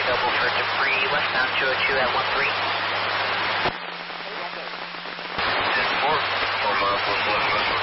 available for debris westbound 202 at 13. 10-4, 4 miles west